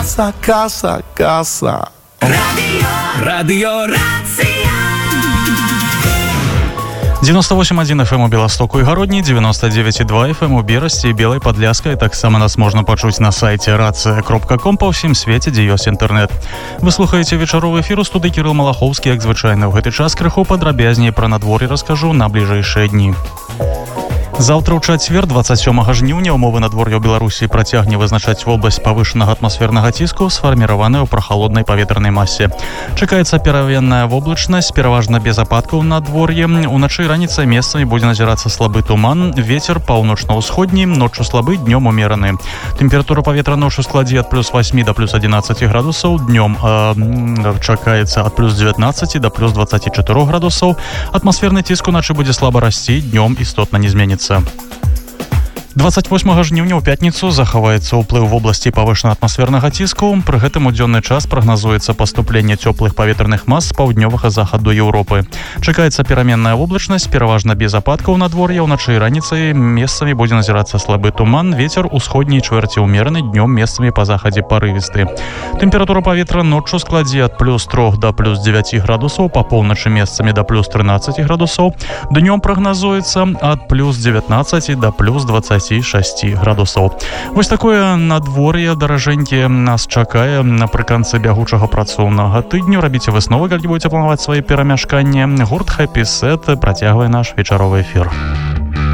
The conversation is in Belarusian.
Каса, каса, каса. Радио Рація. 98,1 FM у Беластоку і Гародні, 99,2 FM у Берасці і Белай Падляскай. Таксама нас можна пачуць на сайце racia.com па ўсім свеце, дзе ёсць інтэрнэт. Вы слухаеце вечаровы эфір у студыі Кірыл Малахоўскі, як звычайна. У гэты час крыху падрабязней пра надвор'е раскажу на бліжэйшыя дні. Заўтра ў чацвер, 27 жніўня, умовы надвор'я ў Беларусі працягне вызначаць вобласць павышанага атмасфернага ціску, сфарміраваная ў прахалоднай паветранай масе. Чакаецца пераменная воблачнасць, пераважна без ападкаў на надвор'е. Уначы і раніцай месцамі будзе назірацца слабы туман, вецер паўночна-ўсходні, ноччу слабы, днём умераны. Тэмпература паветра ноччу складзе ад плюс 8 да плюс 11 градусаў, днём чакаецца ад плюс 19 да плюс 24 градусаў. Атмасферны ціск уначы будзе слаба расці, днём істотна не зменіцца. 28 жніўня ў пятніцу захаваецца ўплыў вобласці павышанага атмасфернага ціску. Пры гэтым у дзённы час прагназуецца паступленне цёплых паветраных мас з паўднёвага захаду Еўропы. Чакаецца пераменная воблачнасць, пераважна без ападкаў надвор'я. Уначы і раніцай месцамі будзе назірацца слабы туман, вецер усходняй чвэрці ўмераны, днём месцамі па захадзе парывісты. Тэмпература паветра ноччу складзе ад плюс 3 да плюс 9 градусаў, па поўначы месцамі да плюс 13 градусаў. Днём прагназуецца ад плюс 19 да плюс 26 градусаў. Вось такое надвор'е, даражэнькі, нас чакае напрыканцы бягучага працоўнага тыдню. Рабіце высновы, калі будзеце планаваць свае перамяшканні. Гурт Happy Set працягвае наш вечаровы эфір.